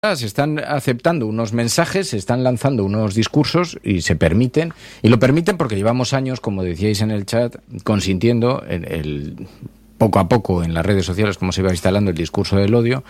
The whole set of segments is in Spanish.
se están aceptando unos mensajes, se están lanzando unos discursos y se permiten, y lo permiten porque llevamos años, como decíais en el chat, consintiendo poco a poco en las redes sociales cómo se va instalando el discurso del odio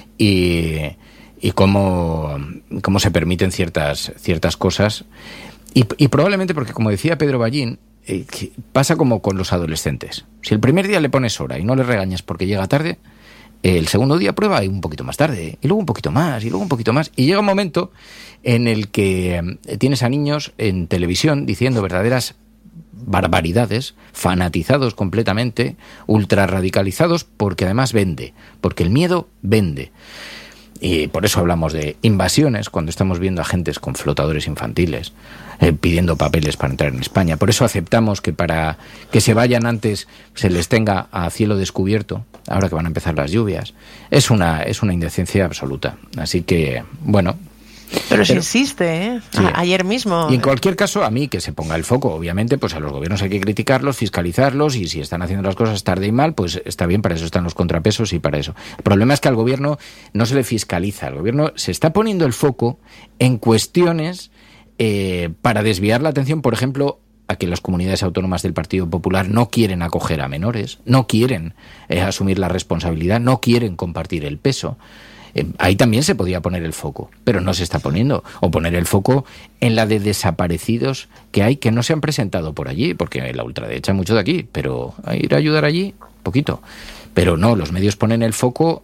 y cómo se permiten ciertas cosas y probablemente porque, como decía Pedro Ballín, pasa como con los adolescentes. Si el primer día le pones hora y no le regañas porque llega tarde, el segundo día prueba y un poquito más tarde, y luego un poquito más, y luego un poquito más, y llega un momento en el que tienes a niños en televisión diciendo verdaderas barbaridades, fanatizados completamente, ultra radicalizados, porque además vende, porque el miedo vende. Y por eso hablamos de invasiones cuando estamos viendo agentes con flotadores infantiles pidiendo papeles para entrar en España. Por eso aceptamos que para que se vayan antes se les tenga a cielo descubierto, ahora que van a empezar las lluvias. Es una indecencia absoluta. Así que, bueno... Pero se insiste, ¿eh? Sí. Ayer mismo. Y en cualquier caso, a mí que se ponga el foco, obviamente, pues a los gobiernos hay que criticarlos, fiscalizarlos, y si están haciendo las cosas tarde y mal, pues está bien, para eso están los contrapesos y para eso. El problema es que al gobierno no se le fiscaliza, al gobierno se está poniendo el foco en cuestiones para desviar la atención, por ejemplo, a que las comunidades autónomas del Partido Popular no quieren acoger a menores, no quieren asumir la responsabilidad, no quieren compartir el peso. Ahí también se podía poner el foco, pero no se está poniendo. O poner el foco en la de desaparecidos que hay que no se han presentado por allí, porque la ultraderecha mucho de aquí, pero a ir a ayudar allí, poquito. Pero no, los medios ponen el foco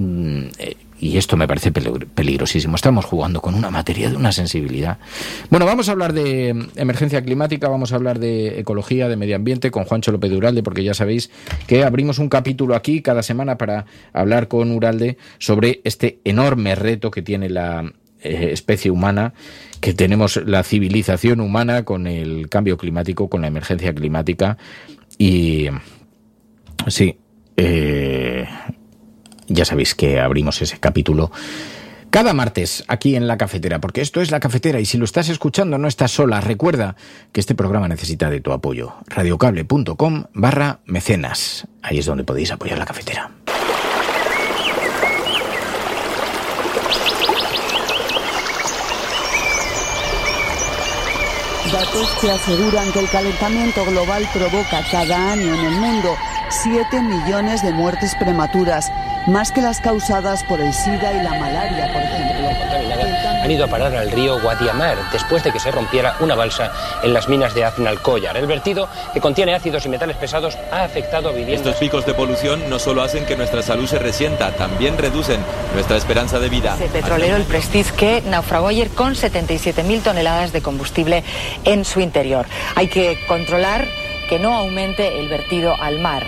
y esto me parece peligrosísimo. Estamos jugando con una materia de una sensibilidad. Bueno, vamos a hablar de emergencia climática, vamos a hablar de ecología, de medio ambiente con Juancho López de Uralde, porque ya sabéis que abrimos un capítulo aquí cada semana para hablar con Uralde sobre este enorme reto que tiene la especie humana, que tenemos la civilización humana con el cambio climático, con la emergencia climática. Y sí, ya sabéis que abrimos ese capítulo cada martes aquí en La Cafetera, porque esto es La Cafetera y si lo estás escuchando no estás sola. Recuerda que este programa necesita de tu apoyo. radiocable.com/mecenas. Ahí es donde podéis apoyar La Cafetera. Datos que aseguran que el calentamiento global provoca cada año en el mundo 7 millones de muertes prematuras, más que las causadas por el SIDA y la malaria, por ejemplo. Han ido a parar al río Guadiamar después de que se rompiera una balsa en las minas de Aznalcóllar. El vertido, que contiene ácidos y metales pesados, ha afectado a viviendas. Estos picos de polución no solo hacen que nuestra salud se resienta, también reducen nuestra esperanza de vida. El petrolero, el Prestige, que naufragó ayer con 77.000 toneladas de combustible en su interior. Hay que controlar que no aumente el vertido al mar.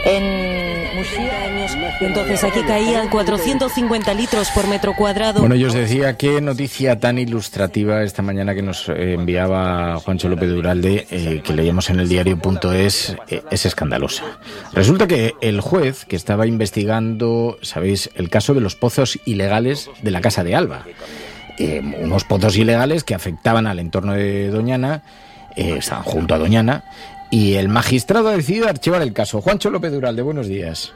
En Murcia, entonces aquí caían 450 litros por metro cuadrado. Bueno, yo os decía qué noticia tan ilustrativa esta mañana que nos enviaba Juancho López de Uralde, que leíamos en el diario.es, es escandalosa. Resulta que el juez que estaba investigando, sabéis, el caso de los pozos ilegales de la Casa de Alba, unos pozos ilegales que afectaban al entorno de Doñana, estaban junto a Doñana, y el magistrado ha decidido archivar el caso. Juancho López de Uralde, buenos días.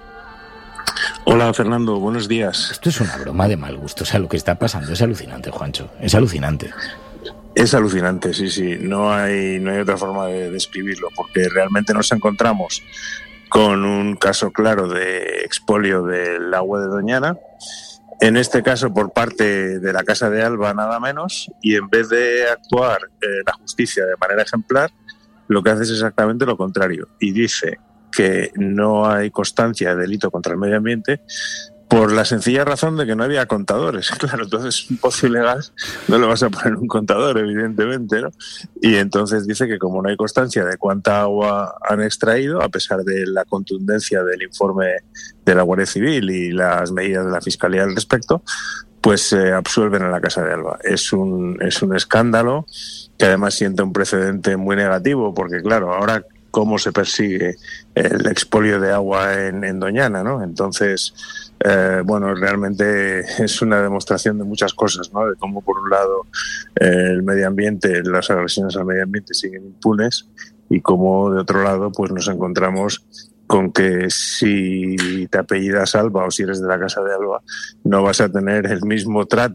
Hola, Fernando, buenos días. Esto es una broma de mal gusto, o sea, lo que está pasando es alucinante, Juancho, es alucinante. Es alucinante, sí, no hay otra forma de describirlo, porque realmente nos encontramos con un caso claro de expolio del agua de Doñana, en este caso por parte de la Casa de Alba nada menos, y en vez de actuar la justicia de manera ejemplar, lo que hace es exactamente lo contrario y dice que no hay constancia de delito contra el medio ambiente por la sencilla razón de que no había contadores. Claro, entonces un pozo ilegal no le vas a poner un contador, evidentemente, ¿no? Y entonces dice que como no hay constancia de cuánta agua han extraído, a pesar de la contundencia del informe de la Guardia Civil y las medidas de la Fiscalía al respecto, pues se absuelven a la Casa de Alba. Es un escándalo que además siente un precedente muy negativo, porque claro, ahora cómo se persigue el expolio de agua en Doñana, ¿no? Entonces, bueno, realmente es una demostración de muchas cosas, ¿no? De cómo por un lado el medio ambiente, las agresiones al medio ambiente siguen impunes y cómo de otro lado pues nos encontramos con que si te apellidas Alba o si eres de la Casa de Alba no vas a tener el mismo trato